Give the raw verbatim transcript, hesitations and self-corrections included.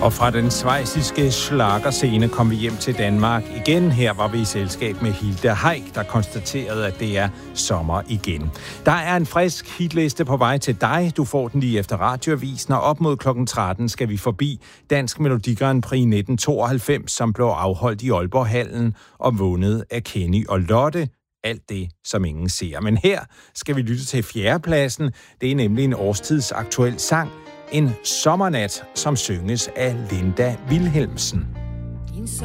Og fra den schweiziske schlagerscene kom vi hjem til Danmark igen. Her var vi i selskab med Hilda Haik, der konstaterede, at det er sommer igen. Der er en frisk hitliste på vej til dig. Du får den lige efter radioavisen, og op mod klokken tretten skal vi forbi Dansk Melodi Grand Prix nitten tooghalvfems, som blev afholdt i Aalborghallen og vundet af Kenny og Lotte. Alt det, som ingen ser. Men her skal vi lytte til fjerdepladsen. Det er nemlig en årstidsaktuel sang. En sommernat, som synges af Linda Wilhelmsen.